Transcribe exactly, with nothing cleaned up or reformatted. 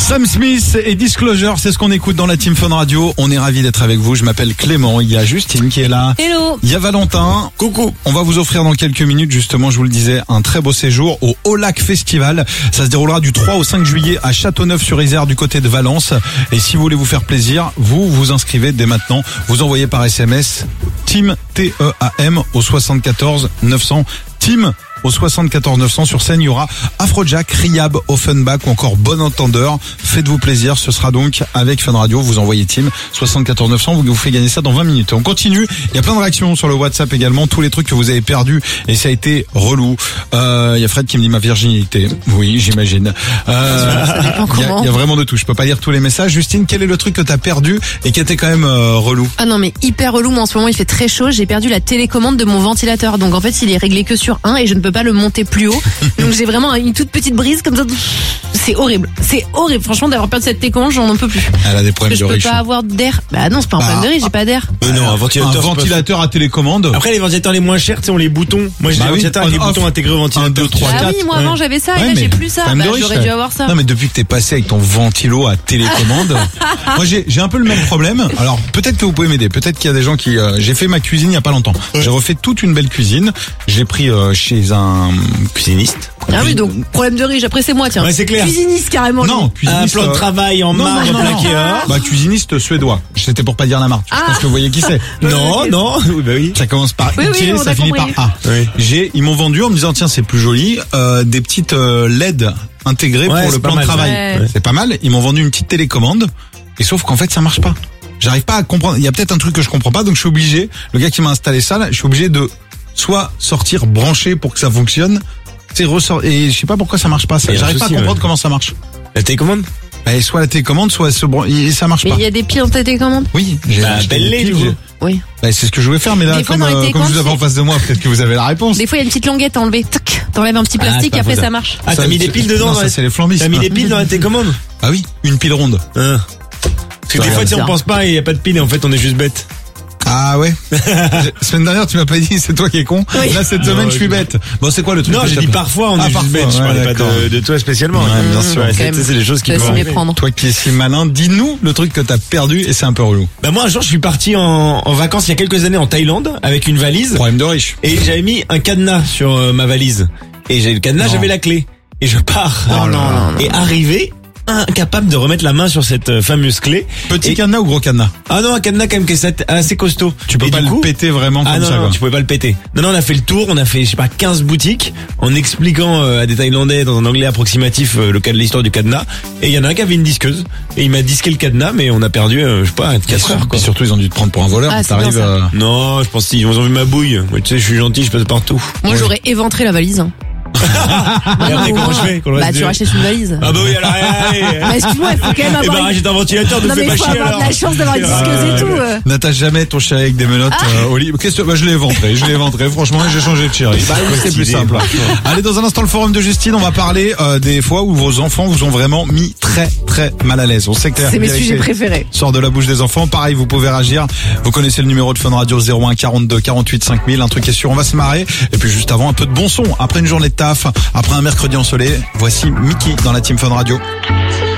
Sam Smith et Disclosure, c'est ce qu'on écoute dans la Team Fun Radio. On est ravis d'être avec vous. Je m'appelle Clément. Il y a Justine qui est là. Hello. Il y a Valentin. Coucou. On va vous offrir dans quelques minutes, justement, je vous le disais, un très beau séjour au Haut-Lac Festival. Ça se déroulera du trois au cinq juillet à Châteauneuf-sur-Isère du côté de Valence. Et si vous voulez vous faire plaisir, vous vous inscrivez dès maintenant. Vous envoyez par S M S Team T E A M au soixante-quatorze neuf cents. Team au soixante-quatorze neuf cents. Sur scène, il y aura Afrojack, Riyab, Offenbach ou encore Bon Entendeur. Faites-vous plaisir, ce sera donc avec Fun Radio. Vous envoyez Team soixante-quatorze neuf cents, vous vous faites gagner ça dans vingt minutes. On continue, il y a plein de réactions sur le WhatsApp également, tous les trucs que vous avez perdus et ça a été relou. Euh, il y a Fred qui me dit ma virginité. Oui, j'imagine. Euh, ça dépend il y, a, comment. il y a vraiment de tout, je peux pas lire tous les messages. Justine, quel est le truc que t'as perdu et qui était quand même euh, relou? Ah non mais hyper relou, moi en ce moment il fait très chaud, j'ai perdu la télécommande de mon ventilateur. Donc en fait il est réglé que sur un et je ne peux pas le monter plus haut. Donc j'ai vraiment une toute petite brise comme ça. C'est horrible, c'est horrible franchement d'avoir perdu cette télécommande, j'en peux plus. Elle a des Parce problèmes que je de peux riche. pas avoir d'air. Bah non c'est pas un problème Bah, de riche, j'ai pas d'air. Euh, non, un ventilateur. Un c'est pas- ventilateur à télécommande. Après, les ventilateurs les moins chers, tu sais, ont les boutons. Moi, j'ai Bah des oui, ventilateurs avec les on boutons off. intégrés au ventilateur. un, deux, trois, Ah quatre. oui moi ouais. avant j'avais ça et Ouais, là mais j'ai plus ça. problème Bah, de riche, j'aurais ça. dû avoir ça. Non mais depuis que t'es passé avec ton ventilo à télécommande, moi j'ai j'ai un peu le même problème. Alors peut-être que vous pouvez m'aider. Peut-être qu'il y a des gens qui. Euh, j'ai fait ma cuisine il y a pas longtemps. J'ai refait toute une belle cuisine. J'ai pris euh, chez un Cuisiniste. Ah oui donc problème de riche, après c'est moi tiens. Ouais, c'est clair. Cuisiniste carrément. non Un cuisiniste. plan de euh, travail en non, marbre non, non, non. plaqué or. Bah cuisiniste suédois. C'était pour pas dire la marque. Je Ah. pense que vous voyez qui c'est. Non, non. Oui, bah oui. Ça commence par Oui, I, oui, on ça a finit compris. par A. Oui. J'ai, ils m'ont vendu en me disant tiens c'est plus joli, euh, des petites euh, L E D intégrées Ouais, pour le c'est pas plan de mal. travail. Ouais. C'est pas mal. Ils m'ont vendu une petite télécommande et sauf qu'en fait ça marche pas. J'arrive pas à comprendre. Il y a peut-être un truc que je comprends pas donc je suis obligé. Le gars qui m'a installé ça, là, je suis obligé de soit sortir brancher pour que ça fonctionne. C'est ressort et je sais pas pourquoi ça marche pas. Ça. Il y a un J'arrive pas à souci, comprendre ouais. comment ça marche. La télécommande? Bah, soit la télécommande, soit elle se bran- et ça marche Mais pas. il y a des piles dans ta télécommande. Oui, j'ai Bah, acheté appelle-les, des piles, du coup. j'ai- Oui. Bah, c'est ce que je voulais faire, mais là, Des fois, comme, dans les euh, comme télécommandes, je vous avez en c'est- face de moi, peut-être que vous avez la réponse. Des fois il y a une petite languette à enlever. Tac, t'enlèves un petit Ah, plastique c'est et après pas ça faux. marche. Ah, t'as Ça, mis des c'est- piles dedans? Non, dans ça la- c'est les flambistes. T'as mis des piles dans la télécommande? Ah oui, une pile ronde. Hein. Parce que des fois, tu sais, on pense pas et y a pas de pile et en fait, on est juste bête. Ah ouais. Semaine dernière, tu m'as pas dit c'est toi qui es con. Oui. Là cette semaine, Non, je suis je- bête. Bon, c'est quoi le truc Non, que j'ai t'as dit pas- parfois, on Ah, est juste parfois, bête. Je ouais, parlais pas d'accord. de, de toi spécialement. Ouais, bien sûr. Ouais, Quand c'est même. c'est les choses qui Je te peuvent laisse arriver. méprendre. Toi qui es si malin, dis-nous le truc que t'as perdu et c'est un peu relou. Bah moi un jour je suis parti en, en vacances il y a quelques années en Thaïlande avec une valise Problème de riche. et j'avais mis un cadenas sur euh, ma valise et j'ai le cadenas, Non. j'avais la clé et je pars Oh là là. et arrivé incapable de remettre la main sur cette euh, fameuse clé. Petit Et- cadenas ou gros cadenas? Ah non, un cadenas quand même qui est assez costaud. Tu peux Et pas du le coup- péter vraiment Ah comme non, ça, non, quoi. tu pouvais pas le péter. Non, non, on a fait le tour, on a fait, je sais pas, quinze boutiques, en expliquant euh, à des Thaïlandais dans un anglais approximatif euh, le cas de l'histoire du cadenas. Et il y en a un qui avait une disqueuse, et il m'a disqué le cadenas, mais on a perdu, euh, je sais pas, quatre heures, quoi. Et surtout, ils ont dû te prendre pour un voleur. Ah, c'est T'arrives. bien, ça. euh, Non, je pense qu'ils ont vu ma bouille. Moi, tu sais, je suis gentil, je passe partout. Moi Ouais. j'aurais éventré la valise. Hein. Et après, non, comment moi, je fais quand on Bah reste tu deux rachètes une valise. Ah bah oui, alors, allez, allez. Bah, excuse-moi, il faut quand même Eh avoir ben, une... rachète un ventilateur, ne Non fais mais pas il faut chier, avoir alors. de la chance d'avoir une disqueuse et tout. euh. N'attache jamais ton chéri avec des menottes euh, au lit. Qu'est-ce que bah, je l'ai éventré, je l'ai éventré. Franchement, j'ai changé de chéri. Bah, c'est plus idée, simple. Allez, dans un instant, le forum de Justine, on va parler euh, des fois où vos enfants vous ont vraiment mis très très mal à l'aise. On sait que la C'est mes vérité sujets préférés. sort de la bouche des enfants. Pareil, vous pouvez réagir. Vous connaissez le numéro de Fun Radio zéro un quarante-deux quarante-huit cinq mille. Un truc est sûr, on va se marrer. Et puis juste avant, un peu de bon son. Après une journée de taf, après un mercredi ensoleillé, voici Mickey dans la Team Fun Radio.